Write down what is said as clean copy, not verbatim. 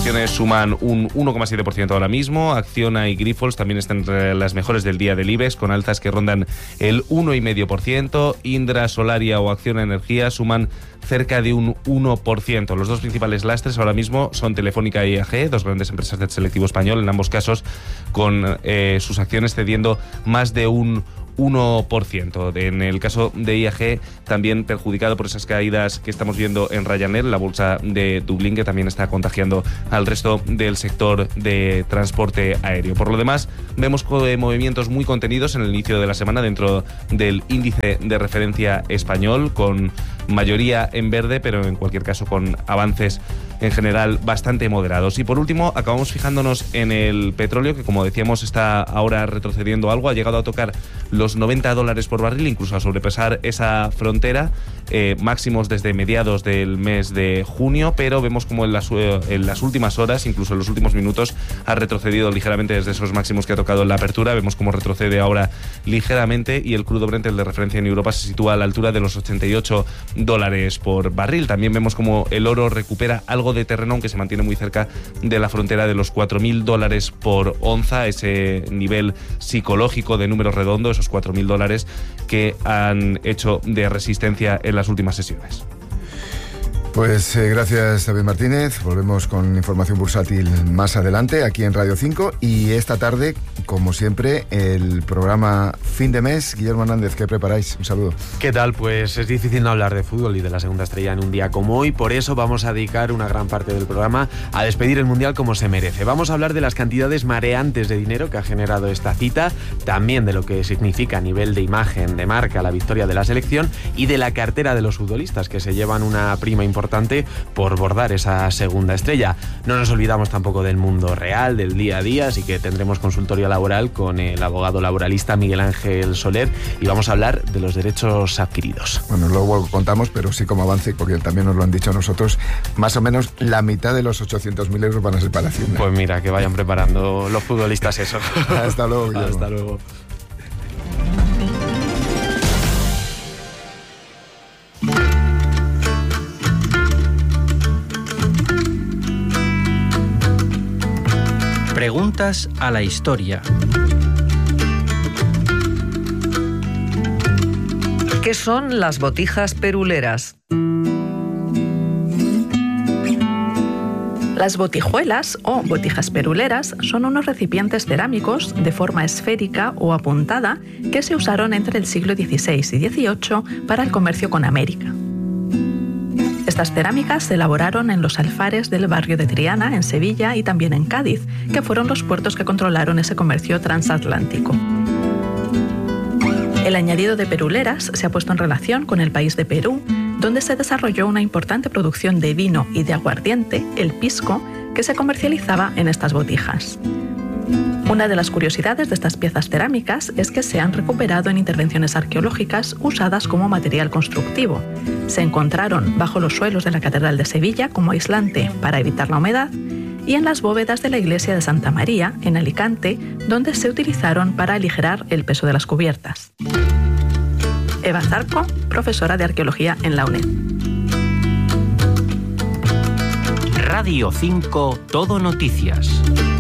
acciones suman un 1,7% ahora mismo. Acciona y Grifols también están entre las mejores del día del IBEX, con alzas que rondan el 1,5%. Indra, Solaria o Acciona Energía suman cerca de un 1%. Los dos principales lastres ahora mismo son Telefónica e IAG, dos grandes empresas del selectivo español, en ambos casos con sus acciones cediendo más de un 1%. En el caso de IAG, también perjudicado por esas caídas que estamos viendo en Ryanair, la bolsa de Dublín, que también está contagiando al resto del sector de transporte aéreo. Por lo demás, vemos movimientos muy contenidos en el inicio de la semana dentro del índice de referencia español, con mayoría en verde, pero en cualquier caso con avances en general bastante moderados. Y por último, acabamos fijándonos en el petróleo, que como decíamos está ahora retrocediendo algo, ha llegado a tocar los $90 por barril, incluso a sobrepasar esa frontera, máximos desde mediados del mes de junio, pero vemos como en las últimas horas, incluso en los últimos minutos, ha retrocedido ligeramente desde esos máximos que ha tocado en la apertura. Vemos cómo retrocede ahora ligeramente, y el crudo Brent, el de referencia en Europa, se sitúa a la altura de los $88 por barril. También vemos como el oro recupera algo de terreno, aunque se mantiene muy cerca de la frontera de los $4.000 por onza, ese nivel psicológico de número redondo, esos $4.000 que han hecho de resistencia en las últimas sesiones. Pues gracias, David Martínez. Volvemos con información bursátil más adelante aquí en Radio 5, y esta tarde, como siempre, el programa Fin de Mes. Guillermo Hernández, ¿qué preparáis? Un saludo. ¿Qué tal? Pues es difícil no hablar de fútbol y de la segunda estrella en un día como hoy, por eso vamos a dedicar una gran parte del programa a despedir el Mundial como se merece. Vamos a hablar de las cantidades mareantes de dinero que ha generado esta cita, también de lo que significa a nivel de imagen, de marca, la victoria de la selección, y de la cartera de los futbolistas, que se llevan una prima importante por bordar esa segunda estrella. No nos olvidamos tampoco del mundo real, del día a día, así que tendremos consultorio laboral con el abogado laboralista Miguel Ángel Soler, y vamos a hablar de los derechos adquiridos. Bueno, luego contamos, pero sí como avance, porque también nos lo han dicho nosotros, más o menos la mitad de los 800.000 euros van a ser para Hacienda. Pues mira, que vayan preparando los futbolistas eso. Hasta luego, Guillermo. Hasta luego. Preguntas a la historia. ¿Qué son las botijas peruleras? Las botijuelas o botijas peruleras son unos recipientes cerámicos de forma esférica o apuntada que se usaron entre el siglo XVI y XVIII para el comercio con América. Estas cerámicas se elaboraron en los alfares del barrio de Triana, en Sevilla, y también en Cádiz, que fueron los puertos que controlaron ese comercio transatlántico. El añadido de peruleras se ha puesto en relación con el país de Perú, donde se desarrolló una importante producción de vino y de aguardiente, el pisco, que se comercializaba en estas botijas. Una de las curiosidades de estas piezas cerámicas es que se han recuperado en intervenciones arqueológicas usadas como material constructivo. Se encontraron bajo los suelos de la Catedral de Sevilla como aislante para evitar la humedad, y en las bóvedas de la iglesia de Santa María, en Alicante, donde se utilizaron para aligerar el peso de las cubiertas. Eva Zarco, profesora de arqueología en la UNED. Radio 5 Todo Noticias.